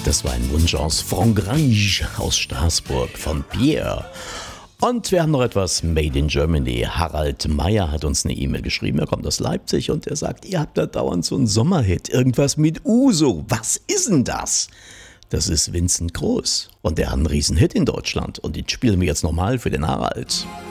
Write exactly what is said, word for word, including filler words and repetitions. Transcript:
Das war ein Wunsch aus Frankreich, aus Straßburg von Pierre. Und wir haben noch etwas Made in Germany. Harald Meyer hat uns eine E-Mail geschrieben. Er kommt aus Leipzig und er sagt, ihr habt da dauernd so einen Sommerhit. Irgendwas mit Uso. Was ist denn das? Das ist Vincent Groß. Und der hat einen riesen Hit in Deutschland. Und den spielen wir jetzt nochmal für den Harald.